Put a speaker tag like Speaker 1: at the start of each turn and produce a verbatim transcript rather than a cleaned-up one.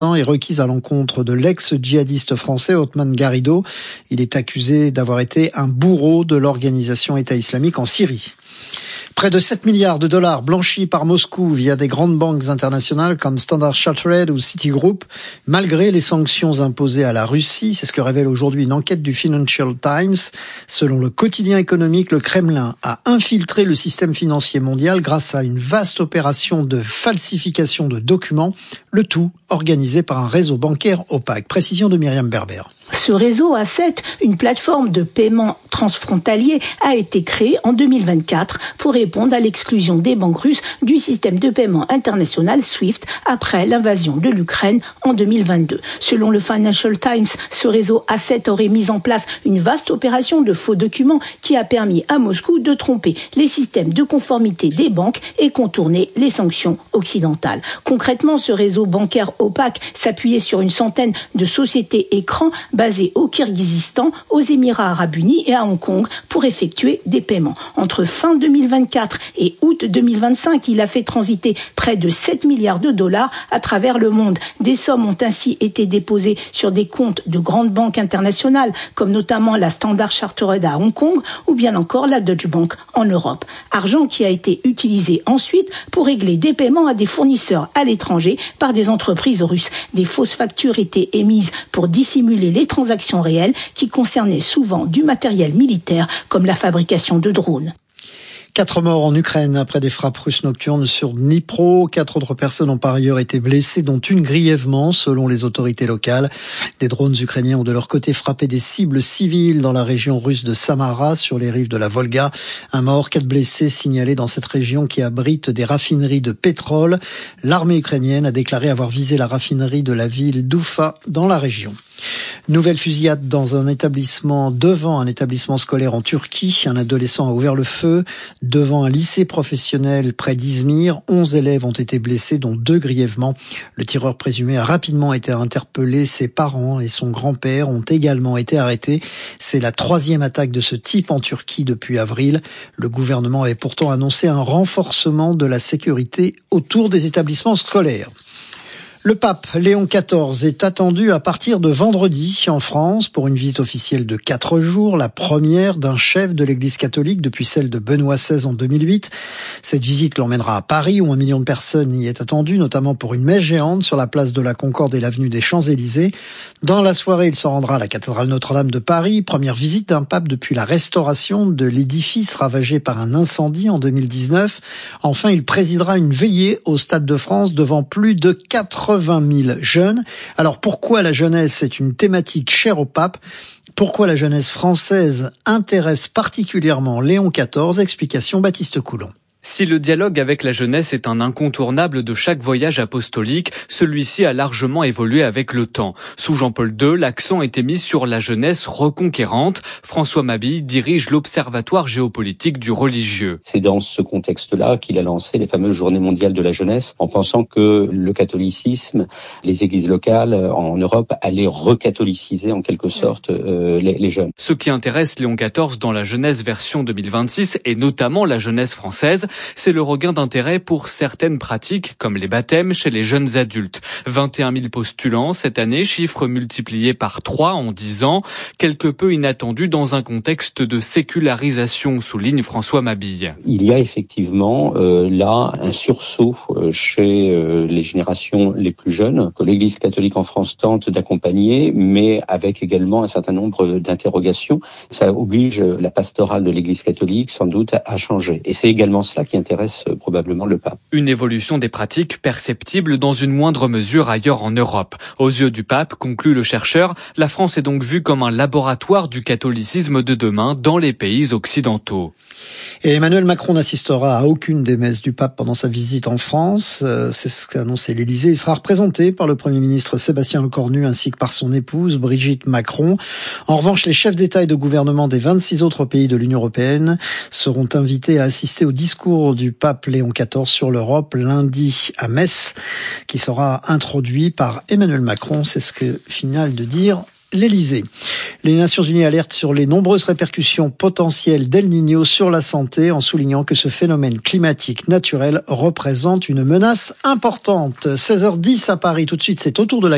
Speaker 1: est requise à l'encontre de l'ex-djihadiste français Othman Garrido. Il est accusé d'avoir été un bourreau de l'organisation État islamique en Syrie. Près de sept milliards de dollars blanchis par Moscou via des grandes banques internationales comme Standard Chartered ou Citigroup, malgré les sanctions imposées à la Russie. C'est ce que révèle aujourd'hui une enquête du Financial Times. Selon le quotidien économique, le Kremlin a infiltré le système financier mondial grâce à une vaste opération de falsification de documents, le tout organisé par un réseau bancaire opaque. Précision de Myriam Berber.
Speaker 2: Ce réseau A sept, une plateforme de paiement transfrontalier, a été créé en deux mille vingt-quatre pour répondre à l'exclusion des banques russes du système de paiement international SWIFT après l'invasion de l'Ukraine en deux mille vingt-deux. Selon le Financial Times, ce réseau A sept aurait mis en place une vaste opération de faux documents qui a permis à Moscou de tromper les systèmes de conformité des banques et contourner les sanctions occidentales. Concrètement, ce réseau bancaire opaque s'appuyait sur une centaine de sociétés écrans basées au Kirghizistan, aux Émirats arabes unis et à Hong Kong pour effectuer des paiements. Entre fin deux mille vingt-quatre et août deux mille vingt-cinq, il a fait transiter près de sept milliards de dollars à travers le monde. Des sommes ont ainsi été déposées sur des comptes de grandes banques internationales, comme notamment la Standard Chartered à Hong Kong ou bien encore la Deutsche Bank en Europe. Argent qui a été utilisé ensuite pour régler des paiements à des fournisseurs à l'étranger par des entreprises russes. Des fausses factures étaient émises pour dissimuler les transactions réelles qui concernaient souvent du matériel militaire comme la fabrication de drones.
Speaker 1: Quatre morts en Ukraine après des frappes russes nocturnes sur Dnipro. Quatre autres personnes ont par ailleurs été blessées, dont une grièvement, selon les autorités locales. Des drones ukrainiens ont de leur côté frappé des cibles civiles dans la région russe de Samara, sur les rives de la Volga. Un mort, quatre blessés signalés dans cette région qui abrite des raffineries de pétrole. L'armée ukrainienne a déclaré avoir visé la raffinerie de la ville d'Oufa dans la région. Nouvelle fusillade dans un établissement, devant un établissement scolaire en Turquie. Un adolescent a ouvert le feu devant un lycée professionnel près d'Izmir. Onze élèves ont été blessés, dont deux grièvement. Le tireur présumé a rapidement été interpellé. Ses parents et son grand-père ont également été arrêtés. C'est la troisième attaque de ce type en Turquie depuis avril. Le gouvernement avait pourtant annoncé un renforcement de la sécurité autour des établissements scolaires. Le pape Léon quatorze est attendu à partir de vendredi en France pour une visite officielle de quatre jours, la première d'un chef de l'Église catholique depuis celle de Benoît seize en deux mille huit. Cette visite l'emmènera à Paris où un million de personnes y est attendu, notamment pour une messe géante sur la place de la Concorde et l'avenue des Champs-Élysées. Dans la soirée, il se rendra à la cathédrale Notre-Dame de Paris, première visite d'un pape depuis la restauration de l'édifice ravagé par un incendie en deux mille dix-neuf. Enfin, il présidera une veillée au Stade de France devant plus de quatre-vingts mille jeunes. Alors pourquoi la jeunesse est une thématique chère au pape ? Pourquoi la jeunesse française intéresse particulièrement Léon quatorze ? Explication Baptiste Coulon.
Speaker 3: Si le dialogue avec la jeunesse est un incontournable de chaque voyage apostolique, celui-ci a largement évolué avec le temps. Sous Jean-Paul deux, l'accent était mis sur la jeunesse reconquérante. François Mabille dirige l'Observatoire géopolitique du religieux.
Speaker 4: C'est dans ce contexte-là qu'il a lancé les fameuses Journées mondiales de la jeunesse, en pensant que le catholicisme, les églises locales en Europe allaient recatholiciser en quelque sorte euh, les, les jeunes.
Speaker 3: Ce qui intéresse Léon quatorze dans la jeunesse version deux mille vingt-six, et notamment la jeunesse française, c'est le regain d'intérêt pour certaines pratiques comme les baptêmes chez les jeunes adultes. vingt et un mille postulants cette année, chiffre multiplié par trois en dix ans, quelque peu inattendu dans un contexte de sécularisation, souligne François Mabille.
Speaker 4: Il y a effectivement euh, là un sursaut euh, chez euh, les générations les plus jeunes que l'Église catholique en France tente d'accompagner, mais avec également un certain nombre d'interrogations. Ça oblige la pastorale de l'Église catholique sans doute à, à changer. Et c'est également cela qui intéresse probablement le pape.
Speaker 3: Une évolution des pratiques perceptible dans une moindre mesure ailleurs en Europe. Aux yeux du pape, conclut le chercheur, la France est donc vue comme un laboratoire du catholicisme de demain dans les pays occidentaux.
Speaker 1: Et Emmanuel Macron n'assistera à aucune des messes du pape pendant sa visite en France. C'est ce qu'a annoncé l'Élysée. Il sera représenté par le Premier ministre Sébastien Lecornu ainsi que par son épouse Brigitte Macron. En revanche, les chefs d'État et de gouvernement des vingt-six autres pays de l'Union européenne seront invités à assister au discours du pape Léon quatorze sur l'Europe lundi à Metz, qui sera introduit par Emmanuel Macron. C'est ce que finale de dire l'Élysée. Les Nations Unies alertent sur les nombreuses répercussions potentielles d'El Niño sur la santé en soulignant que ce phénomène climatique naturel représente une menace importante. seize heures dix à Paris. Tout de suite, c'est au tour de la